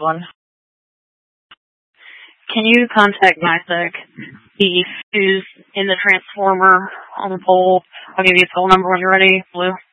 one. Can you contact MySec? Who's in the transformer on the pole? I'll give you his phone number when you're ready, Blue.